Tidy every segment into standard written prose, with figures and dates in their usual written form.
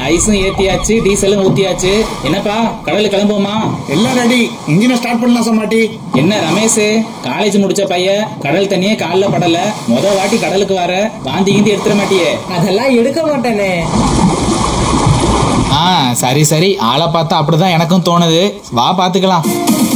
ஐஸும் ஏத்தியாச்சு, டீசலும் ஊத்தியாச்சு. என்னப்பா கடலுக்கு கிளம்புவோமா? எல்லாம் ரெடி. இன்ஜினை ஸ்டார்ட் பண்ணலாம் சமாட்டி. என்ன ரமேஷ், காலேஜ் முடிச்ச பையன், கடல் தண்ணியே கால்ல படல, வாட்டி கடலுக்கு வர வாந்தி கீந்தி எடுத்துட மாட்டியே? அதெல்லாம் எடுக்க மாட்டேனே. சரி சரி, ஆளை பார்த்தா அப்படிதான் எனக்கும் தோணுது. வா பாத்துக்கலாம்.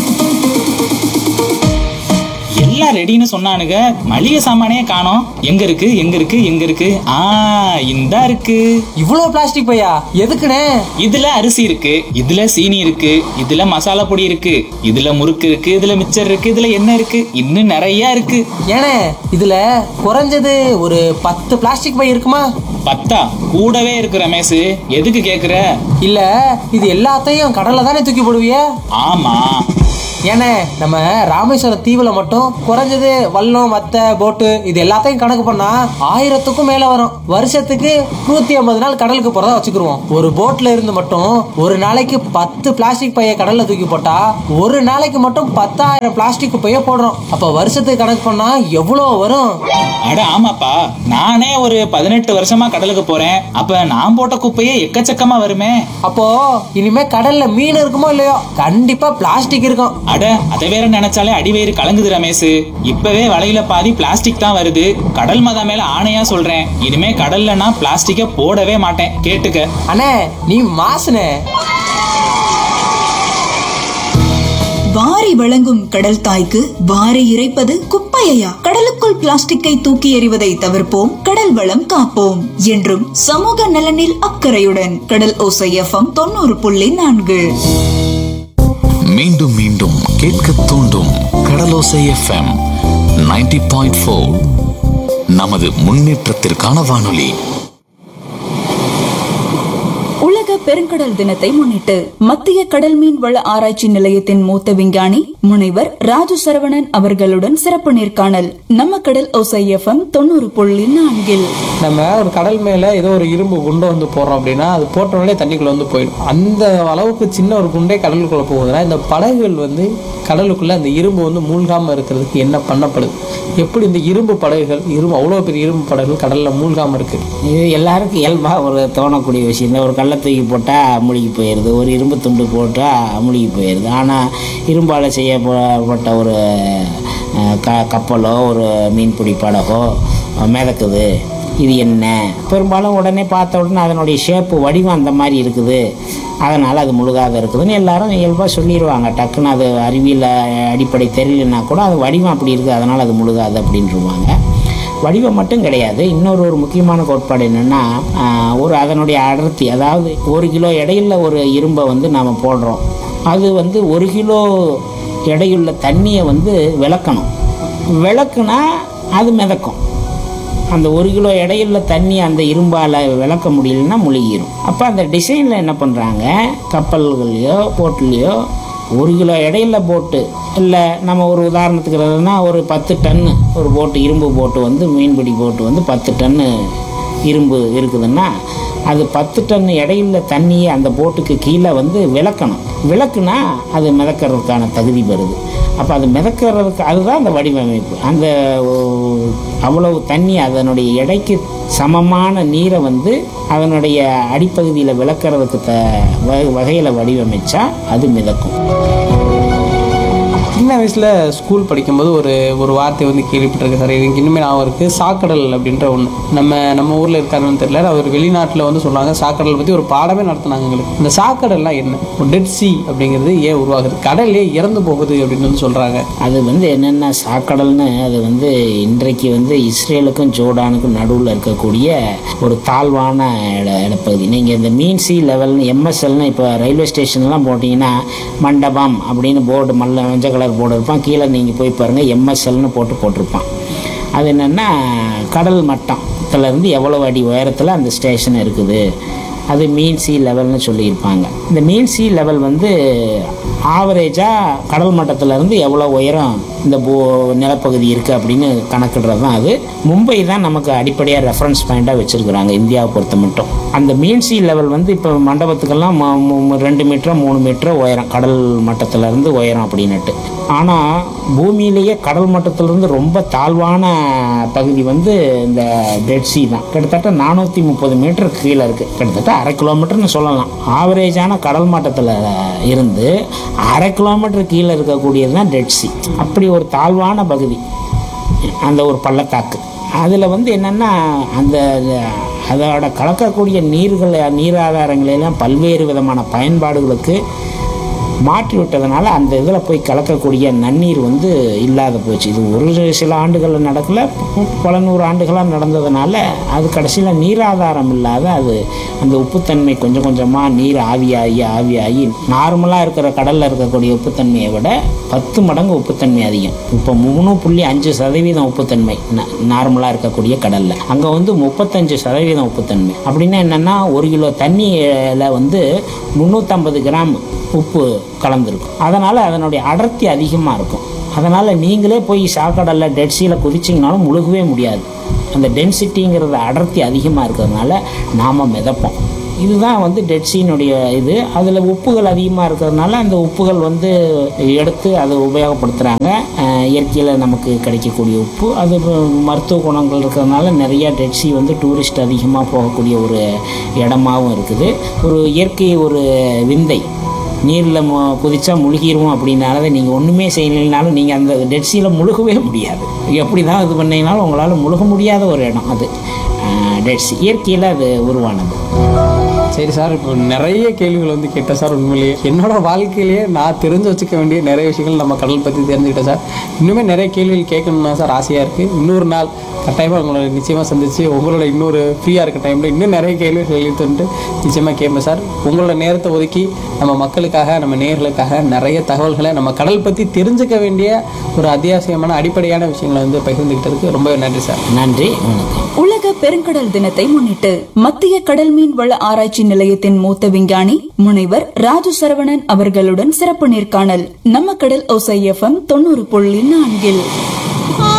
எல்லாம் ரெடின்னு சொன்னானுங்க, மளிகை சாமானே காணோம். எங்க இருக்கு எங்க இருக்கு எங்க இருக்கு? இந்தா இருக்கு. இவ்வளவு பிளாஸ்டிக் பையா எதுக்குனே? இதுல அரிசி இருக்கு, இதுல சீனி இருக்கு, இதுல மசாலா பொடி இருக்கு, இதுல முறுக்கு இருக்கு, இதுல மிச்சர் இருக்கு, இதுல என்ன இருக்கு, இன்னும் நிறைய இருக்கு. ஏனே இதுல குறைஞ்சது ஒரு 10 பிளாஸ்டிக் பை இருக்குமா? 10 கூடவே இருக்கு ரமேஷ். எதுக்கு கேக்குற? இல்ல இது எல்லாத்தையும் கடல்ல தானே தூக்கி போடுவிய? ஆமா. ஏனே நம்ம ராமேஸ்வரம் தீவுல மட்டும் குறைஞ்சது வல்லம், மத்த போட்டு இது எல்லாத்தையும் கணக்கு பண்ணா 1000க்கும் மேல வரும். வருஷத்துக்கு 150 நாள் கடலுக்கு போறதா வச்சுக்கிருவோம். ஒரு போட்ல இருந்து மட்டும் ஒரு நாளைக்கு 10 பிளாஸ்டிக் பைய கடல்ல தூக்கி போட்டா ஒரு நாளைக்கு மட்டும் 10,000 பிளாஸ்டிக் பைய போடுறோம். அப்ப வருஷத்துக்கு கணக்கு பண்ணா எவ்வளவு வரும்? அட ஆமாப்பா, நானே ஒரு 18 வருஷமா கடலுக்கு போறேன். அப்ப நான் போட்ட குப்பையே எக்கச்சக்கமா வருமே. அப்போ இனிமே கடல்ல மீன் இருக்குமோ இல்லையோ, கண்டிப்பா பிளாஸ்டிக் இருக்கும். அட அதை வேற நினைச்சாலே அடிவயிறு கலங்குது ரமேஷ். இப்பவே வலையில பாதி பிளாஸ்டிக் தான் வருது. கடல் மதா மேல ஆணையா சொல்றேன், இனிமே கடல்ல நான் பிளாஸ்டிக்க போடவே மாட்டேன். கேட்டுக்க. அண்ணே நீ மாசுனே. வாரி வழங்கும் கடல் தாய்க்கு வாரி இறைப்பது குப்பையா? கடலுக்குள் பிளாஸ்டிக்கை தூக்கி எறிவதை தவிர்ப்போம், கடல் வளம் காப்போம். என்றும் சமூக நலனில் அக்கறையுடன் கடல் ஓசை FM 90.4. மீண்டும் மீண்டும் கேட்க தூண்டும் கடலோசை FM 90.4. நமது முன்னேற்றத்திற்கான வானொலி. உலக பெருங்கடல் தினத்தை முன்னிட்டு மத்திய கடல் மீன் வள ஆராய்ச்சி நிலையத்தின் மூத்த விஞ்ஞானி முனைவர் ராஜு சரவணன் அவர்களுடன் சிறப்பு நேர்காணல் நம்ம கடல் ஓசை FM 90.4. நம்ம ஒரு கடல் மேல ஏதோ ஒரு இரும்பு குண்டை வந்து போடுறோம் அப்படின்னா அது போட்டோடனே தண்ணிக்குள்ள வந்து போயிடும். அந்த அளவுக்கு சின்ன ஒரு குண்டே கடலுக்குள்ள போகுதுன்னா இந்த படகுகள் வந்து கடலுக்குள்ள அந்த இரும்பு வந்து மூழ்காம இருக்கிறதுக்கு என்ன பண்ணப்படுது? எப்படி இந்த இரும்பு படகுகள், அவ்வளோ பெரிய இரும்பு படகுகள் கடல்ல மூழ்காம இருக்கு? இது எல்லாருக்கும் இயல்பா ஒரு தோணக்கூடிய விஷயம் தான். ஒரு கல்லை தூக்கி போட்டால் மூழ்கி போயிடுது, ஒரு இரும்பு துண்டு போட்டால் மூழ்கி போயிடுது. ஆனால் இரும்பால் செய்யப்பட்ட ஒரு கப்பலோ ஒரு மீன்பிடி படகோ மிதக்குது. இது என்ன? பெரும்பாலும் உடனே பார்த்த உடனே அதனுடைய ஷேப்பு வடிவம் அந்த மாதிரி இருக்குது, அதனால் அது முழுகாத இருக்குதுன்னு எல்லாரும் இயல்பாக சொல்லிடுவாங்க. டக்குன்னு அது அறிவியல் அடிப்படை தெரியலன்னா கூட அது வடிவம் அப்படி இருக்குது, அதனால் அது முழுகாது அப்படின்ட்டுருவாங்க. வடிவம் மட்டும் கிடையாது, இன்னொரு முக்கியமான கோட்பாடு என்னென்னா, அதனுடைய அடர்த்தி. அதாவது 1 கிலோ எடையுள்ள ஒரு இரும்பை வந்து நாம் போடுறோம், அது வந்து 1 கிலோ எடையுள்ள தண்ணியை வந்து விளக்குனா அது மிதக்கும். அந்த 1 கிலோ எடையுள்ள தண்ணி அந்த இரும்பால் விளக்க முடியலன்னா முழுகிடும். அப்போ அந்த டிசைனில் என்ன பண்ணுறாங்க, கப்பல்கள்லையோ போட்லேயோ 1 கிலோ எடையுள்ள போட்டு இல்லை, நம்ம ஒரு உதாரணத்துக்கு ஒரு 10 டன்னு ஒரு போட்டு, இரும்பு போட்டு வந்து மீன்பிடி போட்டு வந்து 10 டன்னு இரும்பு இருக்குதுன்னா அது 10 டன் எடையுள்ள தண்ணியை அந்த போட்டுக்கு கீழே வந்து விளக்குனா அது மிதக்கிறதுக்கான தகுதி வருது. அப்போ அது மிதக்கிறதுக்கு அதுதான் அந்த வடிவமைப்பு. அந்த அவ்வளவு தண்ணி அதனுடைய எடைக்கு சமமான நீரை வந்து அதனுடைய அடிப்பகுதியில் விளக்கிறதுக்கு வகையில் வடிவமைச்சா அது மிதக்கும். சின்ன வயசில் ஸ்கூல் படிக்கும்போது ஒரு வார்த்தை வந்து கேள்விப்பட்டிருக்கு சார், எனக்கு இன்னுமே ஞாபகம் இருக்குது. சாக்கடல் அப்படின்ற ஒன்று நம்ம ஊரில் இருக்காருன்னு தெரியல, அவர் வெளிநாட்டில் வந்து சொல்கிறாங்க சாக்கடல் பற்றி ஒரு பாடமே நடத்தினாங்க எங்களுக்கு. இந்த சாக்கடல்லாம் என்ன, டெட் சி அப்படிங்கிறது ஏன் உருவாகுது, கடல்லே இறந்து போகுது அப்படின்னு வந்து சொல்கிறாங்க. அது வந்து என்னென்னா, சாக்கடல்னு அது வந்து இன்றைக்கு வந்து இஸ்ரேலுக்கும் ஜோர்டானுக்கும் நடுவில் இருக்கக்கூடிய ஒரு தாழ்வான இடப்பகுதி. நீங்கள் இந்த மீன் சி லெவல்னு MSLன்னு இப்போ ரயில்வே ஸ்டேஷன்லாம் போட்டிங்கன்னா மண்டபம் அப்படின்னு போர்டு மஞ்சள் கலர் போர்டு இருப்பான், கீழே நீங்கள் போய் பாருங்கள் MSLன்னு போட்டிருப்பான். அது என்னென்னா கடல் மட்டத்திலேருந்து எவ்வளோ அடி உயரத்தில் அந்த ஸ்டேஷன் இருக்குது, அது மீன் சி லெவல்னு சொல்லியிருப்பாங்க. இந்த மீன் சி லெவல் வந்து ஆவரேஜாக கடல் மட்டத்திலேருந்து எவ்வளோ உயரம் இந்த நிலப்பகுதி இருக்குது அப்படின்னு கணக்கிடுறது தான் அது. மும்பை தான் நமக்கு அடிப்படையாக ரெஃபரன்ஸ் பாயிண்ட்டாக வச்சுருக்குறாங்க இந்தியாவை பொறுத்த மட்டும். அந்த மீன் சி லெவல் வந்து இப்போ மண்டபத்துக்கெல்லாம் 2 மீட்டர் 3 மீட்டர் உயரம் கடல் மட்டத்திலேருந்து உயரம் அப்படின்னுட்டு. ஆனால் பூமியிலேயே கடல் மட்டத்திலேருந்து ரொம்ப தாழ்வான பகுதி வந்து இந்த டெட் சி தான். கிட்டத்தட்ட 430 மீட்டர் கீழே இருக்குது, கிட்டத்தட்ட 1/2 கிலோமீட்டர்னு சொல்லலாம். ஆவரேஜான கடல் மட்டத்தில் இருந்து 1/2 கிலோமீட்டர் கீழே இருக்கக்கூடியது தான் டெட் சி. அப்படி ஒரு தாழ்வான பகுதி அந்த ஒரு பள்ளத்தாக்கு. அதில் வந்து என்னென்னா அதோட கலக்கக்கூடிய நீராதாரங்களெல்லாம் பல்வேறு விதமான பயன்பாடுகளுக்கு மாற்றி விட்டதுனால அந்த இதில் போய் கலக்கக்கூடிய நன்னீர் வந்து இல்லாத போச்சு. இது ஒரு சில ஆண்டுகளில் நடக்கல, பல நூறு ஆண்டுகளாக நடந்ததுனால அது கடைசியில் நீராதாரம் இல்லாத அது அந்த உப்புத்தன்மை கொஞ்சம் கொஞ்சமாக நீர் ஆவியாகி நார்மலாக இருக்கிற கடலில் இருக்கக்கூடிய உப்புத்தன்மையை விட 10 மடங்கு உப்புத்தன்மை அதிகம். இப்போ 3.5% உப்புத்தன்மை நார்மலாக இருக்கக்கூடிய கடலில், அங்கே வந்து 35% உப்புத்தன்மை. அப்படின்னா என்னென்னா 1 கிலோ தண்ணியில் வந்து 350 கிராம் உப்பு கலந்துருக்கும். அதனால் அதனுடைய அடர்த்தி அதிகமாக இருக்கும். அதனால் நீங்களே போய் சாக்கடலில் டெட்சியில் குதிச்சிங்கனாலும் முழுகவே முடியாது. அந்த டென்சிட்டிங்கிறது அடர்த்தி அதிகமாக இருக்கிறதுனால நாம் மிதப்போம். இதுதான் வந்து டெட்சியினுடைய இது. அதில் உப்புகள் அதிகமாக இருக்கிறதுனால அந்த உப்புகள் வந்து எடுத்து அதை உபயோகப்படுத்துகிறாங்க. இயற்கையில் நமக்கு கிடைக்கக்கூடிய உப்பு அது மருத்துவ குணங்கள் இருக்கிறதுனால நிறையா டெட்சி வந்து டூரிஸ்ட் அதிகமாக போகக்கூடிய ஒரு இடமாகவும் இருக்குது. ஒரு இயற்கை ஒரு விந்தை. நீரில் குதிச்சா முழுகிடுவோம் அப்படின்னால நீங்கள் ஒன்றுமே செய்யலைனாலும் நீங்கள் அந்த டெட்சியில் முழுகவே முடியாது. எப்படி தான் இது பண்ணிங்கனாலும் உங்களால் முழுக முடியாத ஒரு இடம் அது டெட்சி. இயற்கையில் அது உருவானது. சரி சார், இப்போ நிறைய கேள்விகள் வந்து கேட்டேன் சார். உண்மையிலேயே என்னோட வாழ்க்கையிலேயே நான் தெரிஞ்சு வச்சுக்க வேண்டிய நிறைய விஷயங்கள் நம்ம கடல் பற்றி தெரிஞ்சுக்கிட்டேன் சார். இன்னுமே நிறைய கேள்விகள் கேட்கணும்னா சார் ஆசையாக இருக்குது. இன்னொரு நாள் கட்டாயமாக உங்களை நிச்சயமாக சந்திச்சு உங்களோட இன்னொரு ஃப்ரீயாக இருக்க டைமில் இன்னும் நிறைய கேள்விகள் எழுதிட்டு நிச்சயமாக கேட்பேன் சார். உங்களோட நேரத்தை ஒதுக்கி நம்ம மக்களுக்காக நம்ம நேயர்களுக்காக நிறைய தகவல்களை நம்ம கடல் பற்றி தெரிஞ்சுக்க வேண்டிய ஒரு அத்தியாவசியமான அடிப்படையான விஷயங்களை வந்து பகிர்ந்துக்கிட்டதுக்கு ரொம்பவே நன்றி சார். நன்றி, வணக்கம். உலக பெருங்கடல் தினத்தை முன்னிட்டு மத்திய கடல் மீன் வள ஆராய்ச்சி நிலையத்தின் மூத்த விஞ்ஞானி முனைவர் ராஜு சரவணன் அவர்களுடன் சிறப்பு நேர்காணல் நம்ம கடல் ஓசை FM 90.4.